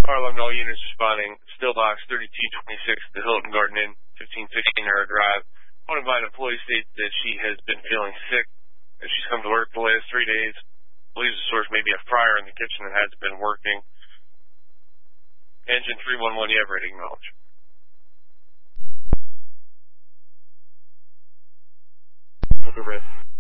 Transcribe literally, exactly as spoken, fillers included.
Fire alarm to all units responding. Still box thirty-two twenty-six, the Hilton Garden Inn, fifteen sixteen Her Drive. One of my employees states that she has been feeling sick as she's come to work the last three days. Believes the source may be a fryer in the kitchen that hasn't been working. Engine three one one, you have ready, acknowledge. Over risk.